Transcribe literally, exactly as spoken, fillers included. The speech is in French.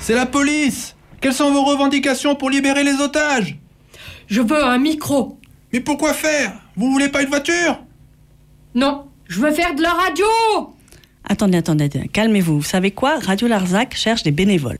C'est la police. Quelles sont vos revendications pour libérer les otages? Je veux un micro. Mais pourquoi faire? Vous voulez pas une voiture? Non, je veux faire de la radio. Attendez, attendez, calmez-vous. Vous savez quoi? Radio Larzac cherche des bénévoles.